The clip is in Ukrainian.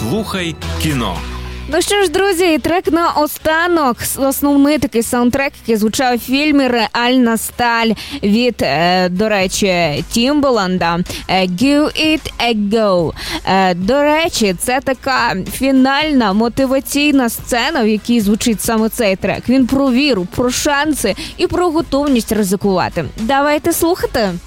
Слухай кіно. Ну що ж, друзі, і трек на останок. Основний такий саундтрек, який звучав у фільмі «Реальна сталь» від, до речі, Тімбаланда. «Give it a go». До речі, це така фінальна мотиваційна сцена, в якій звучить саме цей трек. Він про віру, про шанси і про готовність ризикувати. Давайте слухати.